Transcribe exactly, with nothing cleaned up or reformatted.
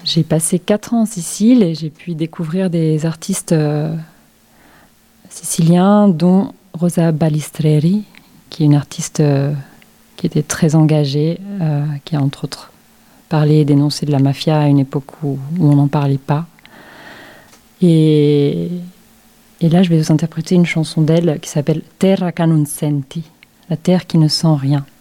J'ai passé quatre ans en Sicile et j'ai pu découvrir des artistes euh, siciliens, dont Rosa Balistreri, qui est une artiste euh, qui était très engagée, euh, qui a entre autres parlé et dénoncé de la mafia à une époque où, où on n'en parlait pas. Et, et là, je vais vous interpréter une chanson d'elle qui s'appelle Terra che non senti, la terre qui ne sent rien.